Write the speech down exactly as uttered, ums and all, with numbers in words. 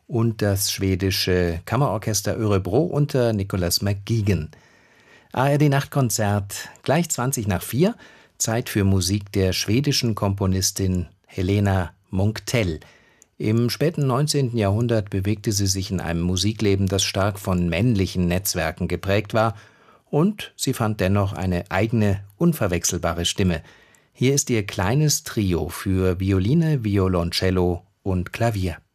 und das schwedische Kammerorchester Örebro unter Nicholas McGuigan. A R D-Nachtkonzert, gleich zwanzig nach vier, Zeit für Musik der schwedischen Komponistin Helena Munktell. Im späten neunzehnten Jahrhundert bewegte sie sich in einem Musikleben, das stark von männlichen Netzwerken geprägt war, und sie fand dennoch eine eigene, unverwechselbare Stimme. Hier ist ihr kleines Trio für Violine, Violoncello und Klavier.